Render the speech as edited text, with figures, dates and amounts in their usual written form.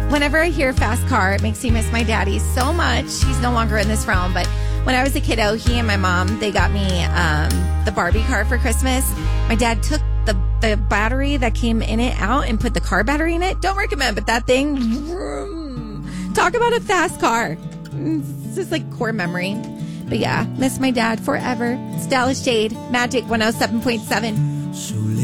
Whenever I hear fast car, it makes me miss my daddy so much. He's no longer in this realm, but when I was a kiddo, he and my mom, they got me the Barbie car for Christmas. My dad took the battery that came in it out and put the car battery in it. Don't recommend, but that thing, talk about a fast car. It's just like core memory. But yeah, miss my dad forever. It's Dallas Jade, Magic 107.7.